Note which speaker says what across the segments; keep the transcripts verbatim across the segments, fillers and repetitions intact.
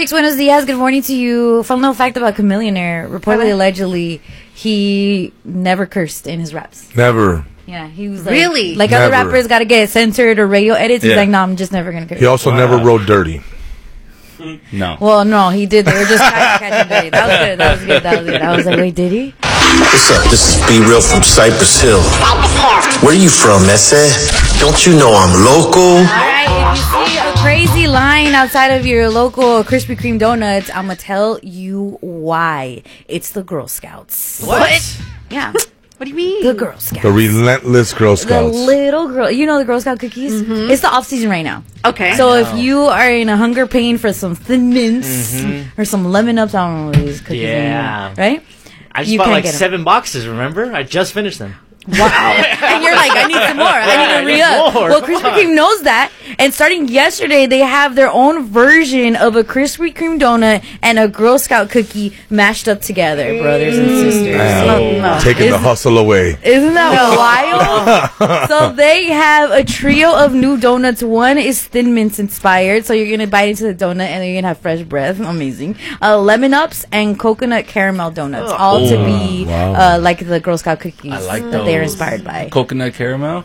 Speaker 1: six, buenos dias. Good morning to you. Fun little fact about Chamillionaire. Reportedly,
Speaker 2: Hello.
Speaker 1: allegedly, he never cursed in his raps.
Speaker 3: Never.
Speaker 1: Yeah, he was like,
Speaker 2: Really?
Speaker 1: like
Speaker 3: Never.
Speaker 1: other rappers got to get censored or radio edits. He's
Speaker 4: Yeah.
Speaker 1: like, no, I'm just never going to curse.
Speaker 3: He also
Speaker 4: Wow.
Speaker 3: never wrote dirty.
Speaker 4: No.
Speaker 1: Well, no, he did. They were just trying to catch him dirty. That was good. That was good. That was good. I was like, wait, did he?
Speaker 5: What's up? This is Be Real from Cypress Hill. Where you from, Messe? Don't you know I'm local?
Speaker 1: All right, if you see a crazy line outside of your local Krispy Kreme donuts, I'm going to tell you why. It's the Girl Scouts.
Speaker 2: What?
Speaker 1: Yeah.
Speaker 2: What do you mean?
Speaker 1: The Girl Scouts.
Speaker 3: The relentless Girl
Speaker 1: The
Speaker 3: Scouts.
Speaker 1: little girl. You know the Girl Scout cookies? It's the off season right now.
Speaker 2: Okay.
Speaker 1: So if you are in a hunger pain for some Thin Mints or some Lemon Ups, I don't know what these cookies
Speaker 6: Yeah.
Speaker 1: anymore, right?
Speaker 6: I just
Speaker 1: You
Speaker 6: bought
Speaker 1: can't
Speaker 6: like
Speaker 1: get 'em.
Speaker 6: seven boxes, remember? I just finished them.
Speaker 1: Wow. And you're like, I need some more. I need
Speaker 6: I
Speaker 1: to
Speaker 6: need
Speaker 1: re-up.
Speaker 6: more.
Speaker 1: Well,
Speaker 6: Come
Speaker 1: Krispy
Speaker 6: on.
Speaker 1: Kreme knows that. And starting yesterday, they have their own version of a Krispy Kreme donut and a Girl Scout cookie mashed up together, brothers and sisters.
Speaker 3: Damn.
Speaker 1: No, no.
Speaker 3: Taking the
Speaker 1: Isn't-
Speaker 3: hustle away.
Speaker 1: Isn't that wild? So they have a trio of new donuts. One is Thin Mints inspired, so you're gonna bite into the donut and you're gonna have fresh breath. Amazing. Uh, lemon Ups and coconut caramel donuts, all to be
Speaker 3: wow.
Speaker 1: uh, like the Girl Scout cookies
Speaker 4: I like
Speaker 1: that they're
Speaker 4: those.
Speaker 1: inspired by.
Speaker 4: Coconut caramel.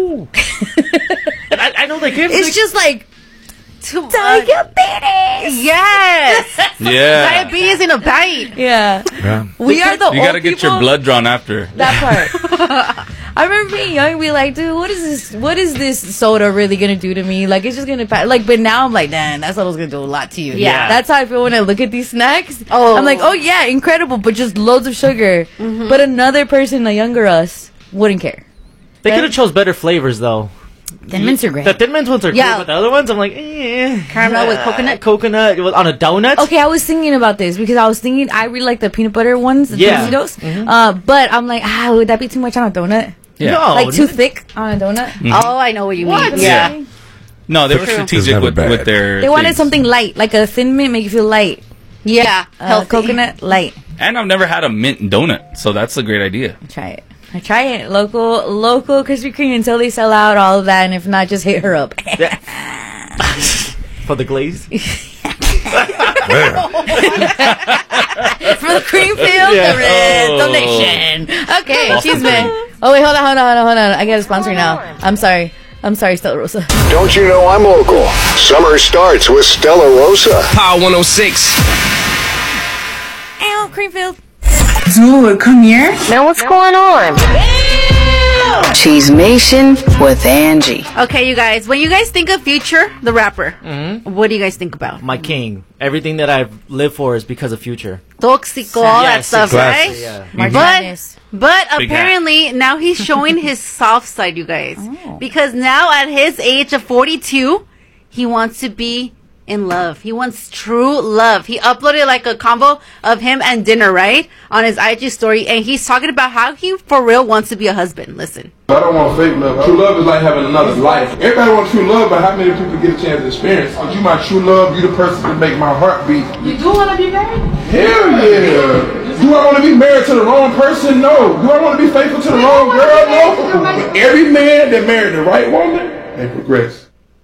Speaker 6: And I, I know they give
Speaker 1: It's just like
Speaker 2: Too much.
Speaker 1: diabetes.
Speaker 2: Yes.
Speaker 4: Yeah.
Speaker 2: Diabetes in a bite.
Speaker 1: Yeah,
Speaker 3: Yeah.
Speaker 1: we are the
Speaker 4: You
Speaker 1: old
Speaker 4: gotta get your
Speaker 1: people-
Speaker 4: blood drawn after.
Speaker 1: That part. I remember being young and be like, dude, what is this? What is this soda really gonna do to me? Like, it's just gonna pa- like. But now I'm like, damn, that soda's gonna do a lot to you.
Speaker 2: Yeah.
Speaker 1: That's how I feel when I look at these snacks.
Speaker 2: Oh.
Speaker 1: I'm like, oh yeah, incredible, but just loads of sugar. But another person, a younger us, wouldn't care.
Speaker 6: They could have chose better flavors though.
Speaker 1: Thin Mints are great.
Speaker 6: The Thin Mints ones are
Speaker 1: Yeah.
Speaker 6: cool, but the other ones I'm like, eh.
Speaker 2: Caramel with
Speaker 6: Uh,
Speaker 2: coconut?
Speaker 6: Coconut with- on a donut.
Speaker 1: Okay, I was thinking about this because I was thinking I really like the peanut butter ones, the
Speaker 6: Yeah.
Speaker 1: Tostitos. Uh, but I'm like, ah, would that be too much on a donut?
Speaker 4: Yeah.
Speaker 6: No,
Speaker 1: Like too thick on a donut?
Speaker 2: Oh, I know what you
Speaker 6: What?
Speaker 2: mean.
Speaker 4: Yeah.
Speaker 2: Yeah.
Speaker 4: No, they were
Speaker 3: It's
Speaker 4: strategic
Speaker 3: never
Speaker 4: with,
Speaker 3: bad.
Speaker 4: with their.
Speaker 1: They wanted
Speaker 4: things.
Speaker 1: something light, like a Thin Mint, make you feel light.
Speaker 2: Yeah.
Speaker 1: Uh,
Speaker 2: Healthy.
Speaker 1: coconut light.
Speaker 4: And I've never had a mint donut, so that's a great idea.
Speaker 1: Try it. I try it. Local, local Krispy Kreme until they sell out all of that, and if not, just hit her up.
Speaker 6: For the glaze.
Speaker 3: Man.
Speaker 1: For the cream field,
Speaker 6: Yeah.
Speaker 1: the red
Speaker 4: Oh.
Speaker 1: donation. Okay, she's been. Oh wait, hold on, hold on, hold on, hold on. I got a sponsor now. I'm sorry. I'm sorry, Stella Rosa.
Speaker 5: Don't you know I'm local? Summer starts with Stella Rosa.
Speaker 7: Power one oh six.
Speaker 1: Ow, Creamfield.
Speaker 8: Dude, come here.
Speaker 9: Man, what's going on? Cheesemation with Angie.
Speaker 2: Okay, you guys. When you guys think of Future, the rapper,
Speaker 6: Mm-hmm.
Speaker 2: what do you guys think about?
Speaker 6: My king. Everything that I've lived for is because of Future.
Speaker 2: Toxico, all that
Speaker 6: Yes,
Speaker 2: stuff,
Speaker 3: classic.
Speaker 2: right?
Speaker 6: Yeah.
Speaker 1: March
Speaker 2: But
Speaker 1: Madness.
Speaker 2: but
Speaker 4: Big
Speaker 2: apparently now he's showing his soft side, you guys.
Speaker 1: Oh.
Speaker 2: Because now at his age of forty-two, he wants to be in love. He wants true love. He uploaded like a combo of him and dinner, right? On his I G story, and he's talking about how he for real wants to be a husband. Listen.
Speaker 10: I don't want fake love. True love is like having another life. Everybody wants true love, but how many people get a chance to experience? But you my true love, you the person that make my heart beat.
Speaker 8: You do want to be married?
Speaker 10: Hell yeah. Do I want to be married to the wrong person? No. Do I want to be faithful to the wrong girl? No. But every man that married the right woman, they progress.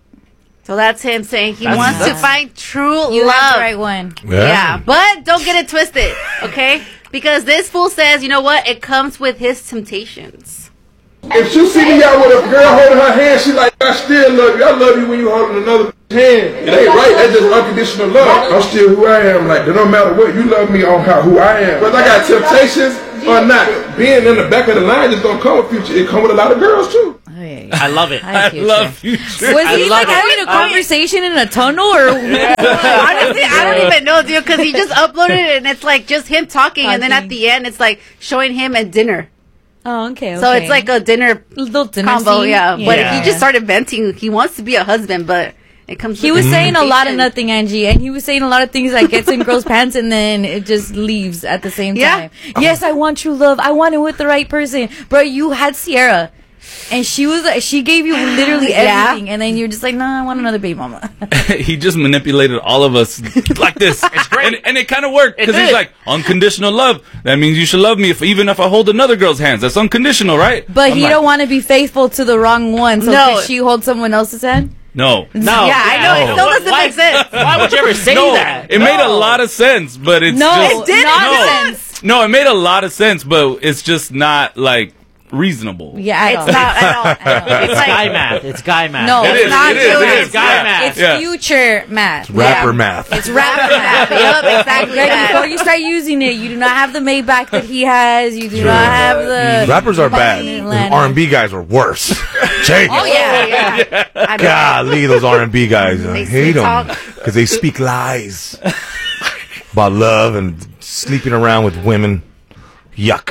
Speaker 2: So that's him saying he
Speaker 6: That's-
Speaker 2: wants to
Speaker 6: that's-
Speaker 2: find true
Speaker 1: You
Speaker 2: love.
Speaker 1: have the right one.
Speaker 2: Yeah, but don't get it twisted, okay? Because this fool says, you know what? It comes with his temptations.
Speaker 10: If she see me out with a girl holding her hand, she like, I still love you. I love you when you holding another hand. It ain't right. That's just unconditional love. I'm still who I am. Like, no matter what, you love me on how who I am. Whether I got temptations or not, being in the back of the line just don't come with Future. It come with a lot of girls too.
Speaker 1: Oh, yeah, yeah.
Speaker 6: I love it.
Speaker 1: I
Speaker 4: I
Speaker 1: Future.
Speaker 4: love Future.
Speaker 1: Was
Speaker 6: I
Speaker 1: he
Speaker 6: love
Speaker 1: like
Speaker 6: it.
Speaker 1: having a
Speaker 6: I-
Speaker 1: conversation in a tunnel or?
Speaker 2: Honestly, I don't even know, dude, because he just uploaded it and it's like just him talking, and then at
Speaker 1: Talking.
Speaker 2: the end it's like showing him at dinner.
Speaker 1: Oh, okay.
Speaker 2: So
Speaker 1: okay.
Speaker 2: it's like a dinner
Speaker 1: little dinner
Speaker 2: combo,
Speaker 1: scene.
Speaker 2: yeah. But
Speaker 6: Yeah.
Speaker 2: he just started venting. He wants to be a husband, but it comes.
Speaker 1: He
Speaker 2: with
Speaker 1: was
Speaker 2: his
Speaker 1: saying a lot of
Speaker 2: temptation.
Speaker 1: nothing, Angie, and he was saying a lot of things that gets in girls' pants and then it just leaves at the same
Speaker 2: Yeah.
Speaker 1: time. Yes, I want true love. I want it with the right person. Bro, you had Sierra. And she was like, she gave you literally
Speaker 2: Yeah.
Speaker 1: everything, and then you're just like, nah, I want another baby mama.
Speaker 4: He just manipulated all of us like this. It's
Speaker 6: great.
Speaker 4: And, and it kind of worked
Speaker 6: It
Speaker 4: because he's
Speaker 6: did.
Speaker 4: like, unconditional love. That means you should love me if, even if I hold another girl's hands. That's unconditional, right?
Speaker 1: But
Speaker 4: I'm
Speaker 1: he
Speaker 4: like,
Speaker 1: don't want to be faithful to the wrong one. So
Speaker 2: No.
Speaker 1: could she hold someone else's hand?
Speaker 4: No.
Speaker 6: No.
Speaker 2: Yeah, I know. It still doesn't
Speaker 6: Why-
Speaker 2: make sense.
Speaker 6: Why would you ever say
Speaker 4: No,
Speaker 6: that?
Speaker 4: it made a
Speaker 6: No.
Speaker 4: lot of sense, but it's
Speaker 1: No,
Speaker 4: just,
Speaker 1: it did
Speaker 4: no.
Speaker 1: nonsense.
Speaker 4: No, it made a lot of sense, but it's just not like reasonable.
Speaker 1: Yeah, I
Speaker 2: It's
Speaker 1: don't.
Speaker 2: not at all. At all.
Speaker 6: It's guy math. It's guy math.
Speaker 1: No,
Speaker 4: It
Speaker 1: it's
Speaker 4: is,
Speaker 1: not
Speaker 4: it is,
Speaker 1: doing
Speaker 4: it
Speaker 1: it.
Speaker 4: is,
Speaker 6: It's guy
Speaker 4: yeah.
Speaker 6: math.
Speaker 1: It's
Speaker 4: Yeah.
Speaker 1: future math.
Speaker 3: Rapper
Speaker 1: Yeah.
Speaker 3: math.
Speaker 1: It's rapper math.
Speaker 2: Yup, exactly
Speaker 1: Greg, before
Speaker 2: that.
Speaker 1: you start using it, you do not have the Maybach that he has. You do not have the.
Speaker 3: Rappers are bad.
Speaker 1: Atlanta.
Speaker 3: R and B guys are worse. Jake.
Speaker 2: Oh, yeah, yeah. I bet.
Speaker 3: Golly, those R and B guys. I
Speaker 2: They
Speaker 3: hate
Speaker 2: sweet
Speaker 3: them
Speaker 2: talk.
Speaker 3: because they speak lies about love and sleeping around with women. Yuck.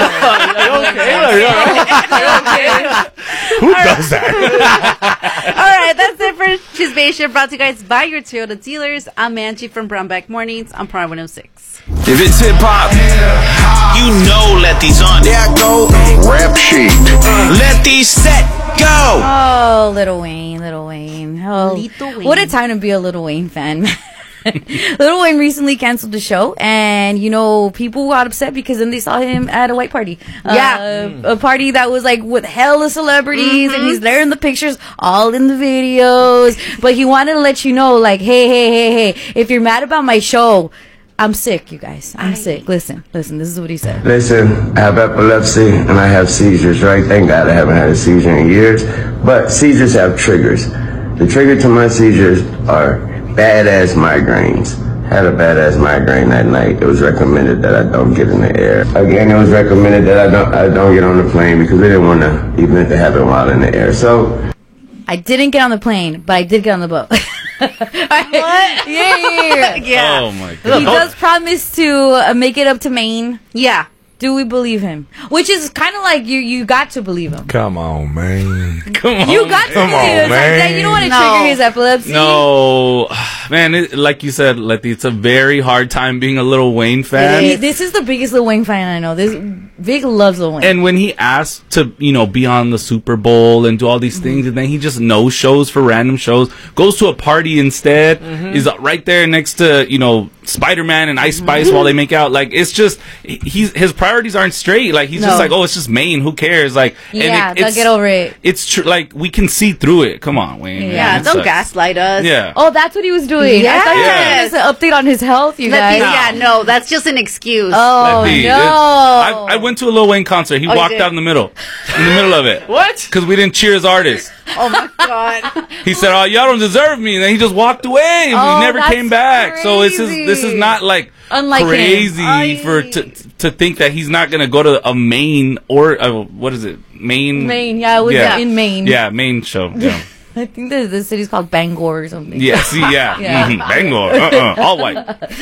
Speaker 3: Who does that?
Speaker 2: All right, that's it for Chisbation, brought to you guys by your Toyota dealers. I'm Angie from Brownback Mornings on Prime one oh six.
Speaker 5: If it's hip hop, you know let these on. There I go. Rap sheet. Let these set go.
Speaker 1: Oh, Lil Wayne, Lil Wayne. Oh,
Speaker 2: Lil Wayne.
Speaker 1: what a time to be a Lil Wayne fan, man. Lil Wayne recently canceled the show, and you know people got upset because then they saw him at a white party.
Speaker 2: Yeah.
Speaker 1: uh, a party that was like with hella celebrities,
Speaker 2: Mm-hmm.
Speaker 1: and he's there in the pictures, all in the videos. But he wanted to let you know, like, hey, hey, hey, hey, if you're mad about my show, I'm sick, you guys. I'm sick. Listen, listen. This is what he said.
Speaker 7: Listen, I have epilepsy and I have seizures, right? Thank God I haven't had a seizure in years. But seizures have triggers. The trigger to my seizures are badass migraines. Had a badass migraine that night. It was recommended that I don't get in the air. Again, it was recommended that I don't I don't get on the plane because they didn't want to even if it happened while in the air. So
Speaker 1: I didn't get on the plane, but I did get on the boat. what? Yeah, yeah, yeah.
Speaker 2: Yeah.
Speaker 4: Oh my god.
Speaker 1: He does promise to uh, make it up to Maine.
Speaker 2: Yeah.
Speaker 1: Do we believe him? Which is kind of like you you got to believe him.
Speaker 3: Come on, man.
Speaker 4: Come on.
Speaker 1: You got to
Speaker 3: Come
Speaker 1: believe
Speaker 3: on,
Speaker 1: him. It's like
Speaker 3: man.
Speaker 1: that. You don't want to
Speaker 2: No.
Speaker 1: trigger his epilepsy.
Speaker 4: No, man. It, like you said, Letty, it's a very hard time being a Lil Wayne fan.
Speaker 1: He- this is the biggest Lil Wayne fan I know. This Vic loves Lil Wayne.
Speaker 4: And when he asked to, you know, be on the Super Bowl and do all these things, and then he just no shows for random shows, goes to a party instead, is right there next to, you know, Spider-Man and Ice Spice while they make out. Like, it's just, he's, his priorities aren't straight. Like, he's
Speaker 1: No.
Speaker 4: just like, oh, it's just Maine. Who cares? Like, and
Speaker 1: yeah,
Speaker 4: it,
Speaker 1: they'll
Speaker 4: it's,
Speaker 1: get over it.
Speaker 4: it's true. Like, we can see through it. Come on, Wayne. man.
Speaker 2: Yeah,
Speaker 4: It
Speaker 2: don't
Speaker 4: sucks.
Speaker 2: gaslight us.
Speaker 4: Yeah.
Speaker 1: Oh, that's what he was doing. I thought you were
Speaker 2: Yes.
Speaker 1: giving us an update on his health, you
Speaker 2: Let
Speaker 1: guys.
Speaker 2: these- yeah, no, that's just an excuse.
Speaker 1: Oh,
Speaker 4: Letty,
Speaker 1: no.
Speaker 4: it- I, I went to a Lil Wayne concert. He
Speaker 2: Oh, you
Speaker 4: walked
Speaker 2: did?
Speaker 4: out in the middle. In the middle of it.
Speaker 6: What?
Speaker 4: Because we didn't cheer his artist.
Speaker 2: Oh, my God.
Speaker 4: He said, "Oh, y'all don't deserve me," and then he just walked away.
Speaker 1: Oh,
Speaker 4: he never
Speaker 1: that's
Speaker 4: came back. So this is this is
Speaker 1: crazy.
Speaker 4: not like
Speaker 1: Unlike him.
Speaker 4: crazy
Speaker 2: Ay.
Speaker 4: for to to think that he's not gonna go to a Maine or uh, what is it, Maine?
Speaker 1: Maine, yeah, it was
Speaker 4: Yeah.
Speaker 1: in Maine.
Speaker 4: Yeah, Maine show. Yeah,
Speaker 1: I think the, the city's called Bangor or something.
Speaker 4: yeah. See, yeah,
Speaker 1: Yeah.
Speaker 4: Mhm. Bangor, uh-uh. all white.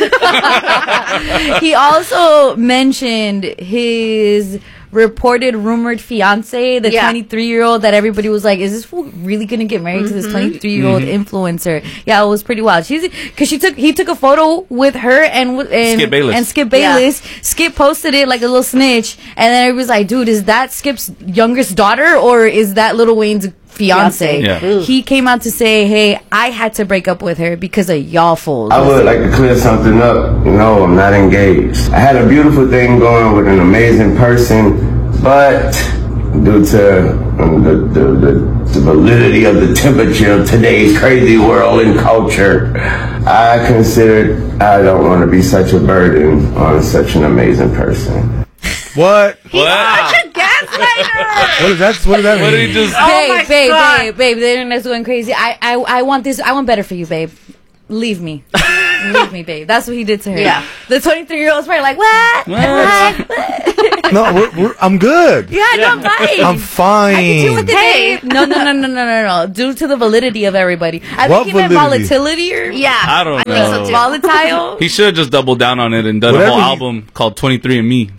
Speaker 1: He also mentioned his reported rumored fiance, the
Speaker 2: Yeah.
Speaker 1: twenty-three year old that everybody was like, is this fool really gonna get married to this twenty-three year old influencer? Yeah, it was pretty wild. She's because she took he took a photo with her and with- and
Speaker 4: Skip Bayless.
Speaker 1: and Skip
Speaker 2: Yeah.
Speaker 1: Bayless. Skip posted it like a little snitch, and then everybody was like, dude, is that Skip's youngest daughter or is that Lil Wayne's fiance?
Speaker 4: Yeah.
Speaker 1: He came out to say, hey, I had to break up with her because of y'all fools.
Speaker 7: I would like to clear something up. No, I'm not engaged. I had a beautiful thing going with an amazing person, but due to um, the, the, the, the validity of the temperature of today's crazy world and culture, I considered I don't want to be such a burden on such an amazing person.
Speaker 3: What?
Speaker 4: What?
Speaker 2: Such a gaslighter.
Speaker 3: What is that? What does that
Speaker 4: What
Speaker 3: mean?
Speaker 4: did he just?
Speaker 2: Oh
Speaker 1: babe,
Speaker 2: my
Speaker 1: babe,
Speaker 2: God.
Speaker 1: babe, babe, the internet's going crazy. I, I, I want this. I want better for you, babe. Leave me. Leave me, babe. That's what he did to her.
Speaker 2: Yeah.
Speaker 1: The twenty-three year old's probably like, what?
Speaker 4: What?
Speaker 3: No, we're, we're, I'm good.
Speaker 1: Yeah, no, I'm fine.
Speaker 3: I'm fine.
Speaker 1: I can deal with it,
Speaker 2: Hey.
Speaker 1: babe. No, no, no, no, no, no, no. Due to the validity of everybody. I
Speaker 3: What
Speaker 1: think he meant
Speaker 3: validity?
Speaker 1: volatility or
Speaker 2: Yeah.
Speaker 4: I don't
Speaker 2: think so
Speaker 4: know.
Speaker 2: too.
Speaker 1: volatile.
Speaker 4: He should have just doubled down on it and done
Speaker 3: Whatever
Speaker 4: a whole
Speaker 3: he-
Speaker 4: album called twenty-three and Me.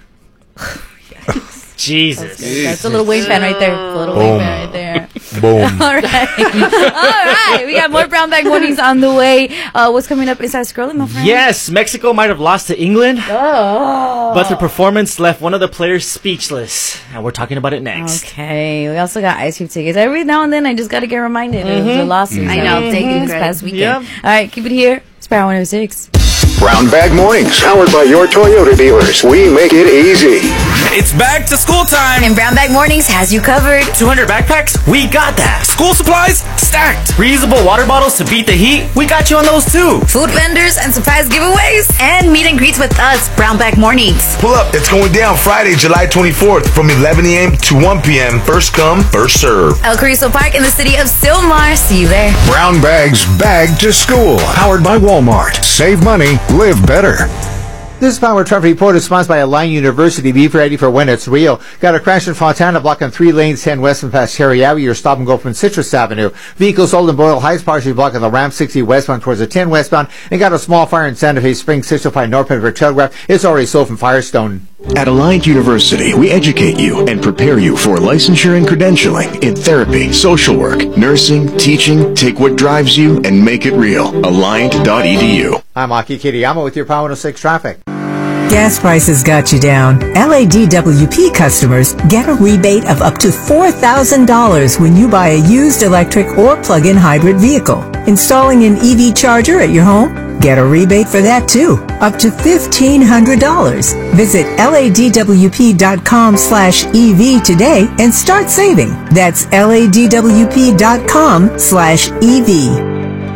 Speaker 6: Jesus.
Speaker 1: That's a little Wayne fan right there. A little Wayne
Speaker 3: Boom.
Speaker 1: fan right there.
Speaker 3: Boom.
Speaker 1: All right. All right. We got more Brown Bag Mornings on the way. Uh, what's coming up inside scrolling, my friend?
Speaker 6: Yes, Mexico might have lost to England,
Speaker 1: Oh.
Speaker 6: but the performance left one of the players speechless. And we're talking about it next.
Speaker 1: Okay. We also got ice cream tickets. Every now and then, I just got to get reminded of the lawsuits.
Speaker 2: I know.
Speaker 1: that we
Speaker 2: Thank you,
Speaker 1: this
Speaker 2: Greg.
Speaker 1: past weekend.
Speaker 6: Yep.
Speaker 1: All right. Keep it here. Sparrow one oh six.
Speaker 11: Brown Bag Mornings, powered by your Toyota dealers. We make it easy.
Speaker 4: It's back to school time.
Speaker 11: And Brown Bag Mornings has you covered.
Speaker 6: two hundred backpacks? We got that.
Speaker 4: School supplies stacked.
Speaker 6: Reusable water bottles to beat the heat? We got you on those too.
Speaker 11: Food vendors and surprise giveaways.
Speaker 2: And meet and greets with us, Brown Bag Mornings.
Speaker 3: Pull up. It's going down Friday, July twenty-fourth from eleven a.m. to one p.m. First come, first serve.
Speaker 11: El Carrizo Park in the city of Sylmar. See you there.
Speaker 12: Brown Bag's Bag to School. Powered by Walmart. Save money. Live better.
Speaker 13: This Power Traffic Report is sponsored by Alliant University. Be ready for when it's real. Got a crash in Fontana, blocking three lanes, ten west and past Cherry Avenue. Your stop and go from Citrus Avenue. Vehicles sold in Boyle Heights, partially blocking the ramp sixty westbound towards the ten westbound. And got a small fire in Santa Fe Springs, six oh five North for Telegraph. It's already sold from Firestone.
Speaker 12: At Alliant University, we educate you and prepare you for licensure and credentialing in therapy, social work, nursing, teaching. Take what drives you and make it real. Alliant dot e d u.
Speaker 13: I'm Aki Kitayama with your Power one oh six traffic.
Speaker 14: Gas prices got you down. L A D W P customers get a rebate of up to four thousand dollars when you buy a used electric or plug-in hybrid vehicle. Installing an E V charger at your home? Get a rebate for that too, up to fifteen hundred dollars. Visit ladwp.com slash EV today and start saving. That's ladwp.com slash EV.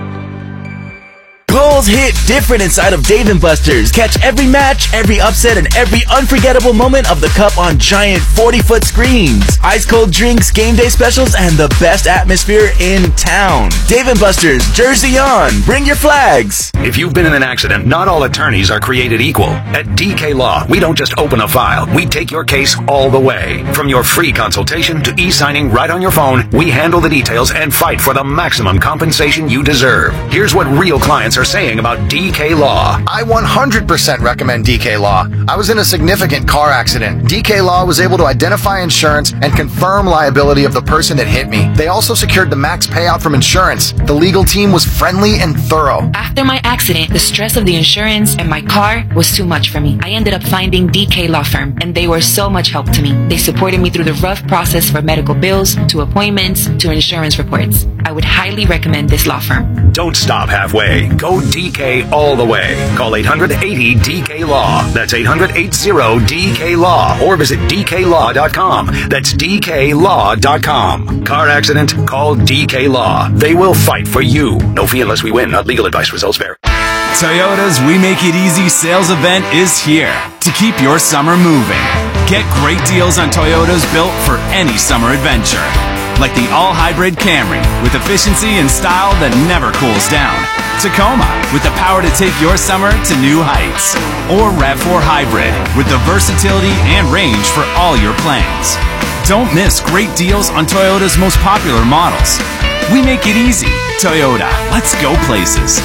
Speaker 15: Goals hit different inside of Dave and Buster's. Catch every match, every upset, and every unforgettable moment of the Cup on giant forty-foot screens. Ice cold drinks, game day specials, and the best atmosphere in town. Dave and Buster's, jersey on. Bring your flags.
Speaker 16: If you've been in an accident, not all attorneys are created equal. At D K Law, we don't just open a file. We take your case all the way. From your free consultation to e-signing right on your phone, we handle the details and fight for the maximum compensation you deserve. Here's what real clients are saying about D K Law.
Speaker 17: I one hundred percent recommend D K Law. I was in a significant car accident. D K Law was able to identify insurance and confirm liability of the person that hit me. They also secured the max payout from insurance. The legal team was friendly and thorough.
Speaker 18: After my accident, the stress of the insurance and my car was too much for me. I ended up finding D K Law Firm, and they were so much help to me. They supported me through the rough process for medical bills, to appointments, to insurance reports. I would highly recommend this law firm.
Speaker 16: Don't stop halfway. Go D K all the way. Call eight hundred eighty D K Law. That's eight hundred eighty D K Law. Or visit d k law dot com. That's d k law dot com. Car accident? Call D K Law. They will fight for you. No fee unless we win. Not legal advice. Results vary.
Speaker 19: Toyota's We Make It Easy sales event is here to keep your summer moving. Get great deals on Toyotas built for any summer adventure. Like the all-hybrid Camry with efficiency and style that never cools down. Tacoma with the power to take your summer to new heights. Or RAV four Hybrid with the versatility and range for all your plans. Don't miss great deals on Toyota's most popular models. We make it easy. Toyota, let's go places.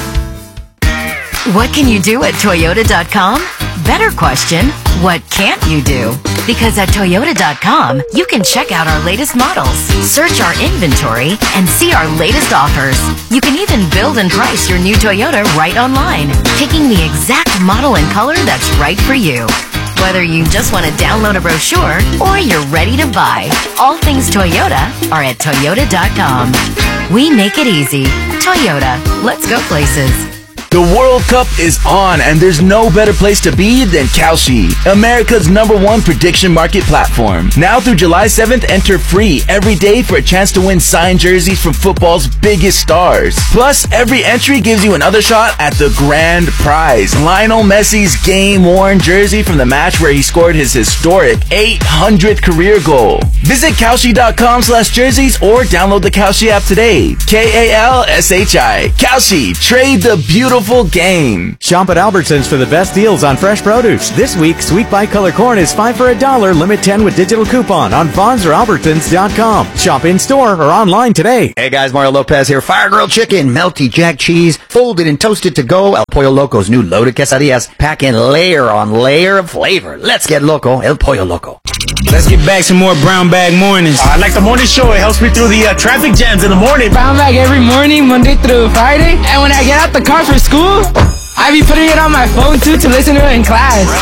Speaker 11: What can you do at Toyota dot com? Better question, what can't you do? Because at Toyota dot com, you can check out our latest models, search our inventory, and see our latest offers. You can even build and price your new Toyota right online, picking the exact model and color that's right for you. Whether you just want to download a brochure or you're ready to buy, all things Toyota are at Toyota dot com. We make it easy. Toyota, let's go places.
Speaker 15: The World Cup is on, and there's no better place to be than Kalshi, America's number one prediction market platform. Now through July seventh, enter free every day for a chance to win signed jerseys from football's biggest stars. Plus, every entry gives you another shot at the grand prize, Lionel Messi's game-worn jersey from the match where he scored his historic eight hundredth career goal. Visit Kalshi dot com slash jerseys or download the Kalshi app today. K A L S H I. Kalshi. Trade the beautiful game.
Speaker 20: Shop at Albertsons for the best deals on fresh produce. This week, sweet bicolor corn is five for a dollar, limit ten with digital coupon on Vons or Albertsons dot com. Shop in store or online today.
Speaker 21: Hey guys, Mario Lopez here. Fire grilled chicken, melty jack cheese, folded and toasted to go. El Pollo Loco's new loaded quesadillas, packing layer on layer of flavor. Let's get loco. El Pollo Loco.
Speaker 22: Let's get back to more Brown Bag Mornings.
Speaker 23: I like the morning show. It helps me through the uh, traffic jams in the morning.
Speaker 24: Brown Bag every morning, Monday through Friday. And when I get out the car for school, I be putting it on my phone too to listen to it in class.